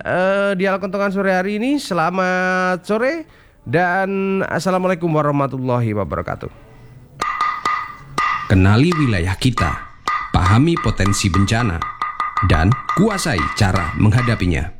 dialog kentongan sore hari ini. Selamat sore dan assalamualaikum warahmatullahi wabarakatuh. Kenali wilayah kita, pahami potensi bencana, dan kuasai cara menghadapinya.